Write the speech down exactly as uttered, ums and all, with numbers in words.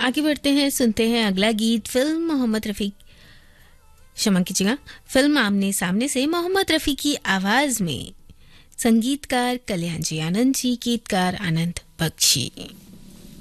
आगे बढ़ते हैं, सुनते हैं अगला गीत। फिल्म मोहम्मद रफ़ी क्षमा कीजिएगा फिल्म आमने सामने से मोहम्मद रफ़ी की आवाज में, संगीतकार कल्याण जी आनंद जी, गीतकार आनंद बख्शी।